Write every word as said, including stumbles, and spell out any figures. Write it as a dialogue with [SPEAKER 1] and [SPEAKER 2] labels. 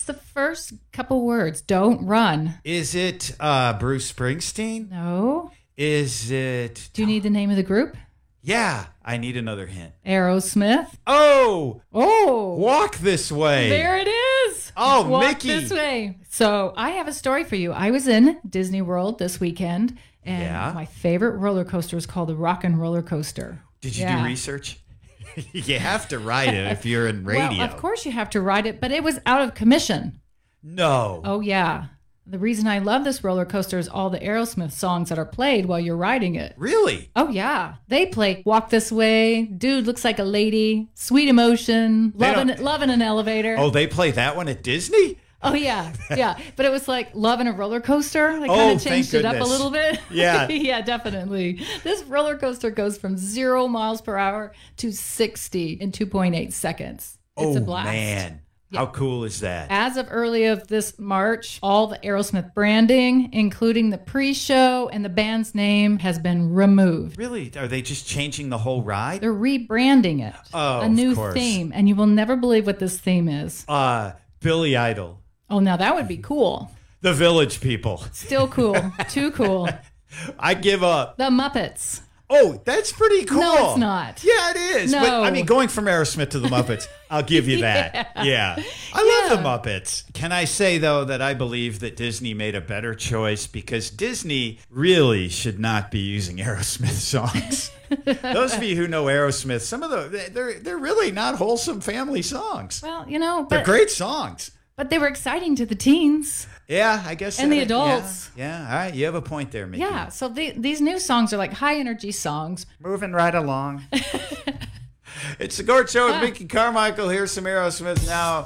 [SPEAKER 1] the first couple words. Don't run.
[SPEAKER 2] Is it uh, Bruce Springsteen?
[SPEAKER 1] No.
[SPEAKER 2] Is it...
[SPEAKER 1] Do you need the name of the group?
[SPEAKER 2] Yeah, I need another hint.
[SPEAKER 1] Aerosmith.
[SPEAKER 2] Oh!
[SPEAKER 1] Oh!
[SPEAKER 2] Walk This Way.
[SPEAKER 1] There it is.
[SPEAKER 2] Oh,
[SPEAKER 1] Walk
[SPEAKER 2] Mickey.
[SPEAKER 1] This Way. So I have a story for you. I was in Disney World this weekend, and
[SPEAKER 2] Yeah.
[SPEAKER 1] my favorite roller coaster is called the Rock and Roller Coaster.
[SPEAKER 2] Did you
[SPEAKER 1] Yeah.
[SPEAKER 2] do research? You have to ride it if you're in radio.
[SPEAKER 1] Well, of course you have to ride it, but it was out of commission.
[SPEAKER 2] No.
[SPEAKER 1] Oh, yeah. The reason I love this roller coaster is all the Aerosmith songs that are played while you're riding it.
[SPEAKER 2] Really?
[SPEAKER 1] Oh, yeah. They play Walk This Way, Dude Looks Like a Lady, Sweet Emotion,
[SPEAKER 2] They
[SPEAKER 1] Loving,
[SPEAKER 2] don't-
[SPEAKER 1] Loving an Elevator.
[SPEAKER 2] Oh, they play that one at Disney?
[SPEAKER 1] Oh, yeah. Yeah. But it was like Love in a Roller Coaster. I kind
[SPEAKER 2] Oh,
[SPEAKER 1] of changed
[SPEAKER 2] thank
[SPEAKER 1] it up a
[SPEAKER 2] goodness.
[SPEAKER 1] little bit.
[SPEAKER 2] Yeah.
[SPEAKER 1] Yeah, definitely. This roller coaster goes from zero miles per hour to sixty in two point eight seconds. It's
[SPEAKER 2] oh,
[SPEAKER 1] a blast.
[SPEAKER 2] man. How cool is that?
[SPEAKER 1] As of early of this March, all the Aerosmith branding, including the pre-show and the band's name, has been removed.
[SPEAKER 2] Really? Are they just changing the whole ride?
[SPEAKER 1] They're rebranding it.
[SPEAKER 2] Oh,
[SPEAKER 1] a new
[SPEAKER 2] of course.
[SPEAKER 1] theme, and you will never believe what this theme is.
[SPEAKER 2] Uh, Billy Idol.
[SPEAKER 1] Oh, now that would be cool.
[SPEAKER 2] The Village People.
[SPEAKER 1] Still cool. Too cool.
[SPEAKER 2] I give up.
[SPEAKER 1] The Muppets.
[SPEAKER 2] Oh, that's pretty cool.
[SPEAKER 1] No, it's not.
[SPEAKER 2] Yeah, it is. But,
[SPEAKER 1] No.
[SPEAKER 2] I mean, going from Aerosmith to the Muppets, I'll give you that. yeah.
[SPEAKER 1] Yeah.
[SPEAKER 2] I love the Muppets. Can I say, though, that I believe that Disney made a better choice because Disney really should not be using Aerosmith songs. Those of you who know Aerosmith, some of the, they're, they're really not wholesome family songs.
[SPEAKER 1] Well, you know,
[SPEAKER 2] They're
[SPEAKER 1] but,
[SPEAKER 2] great songs.
[SPEAKER 1] but they were exciting to the teens.
[SPEAKER 2] Yeah, I guess.
[SPEAKER 1] And the
[SPEAKER 2] that-
[SPEAKER 1] adults.
[SPEAKER 2] Yeah, yeah, all right. You have a point there, Mickey.
[SPEAKER 1] Yeah, so the, these new songs are like high energy songs.
[SPEAKER 2] Moving right along. It's the Gort Show with Mickey Carmichael. Here's some Aerosmith now.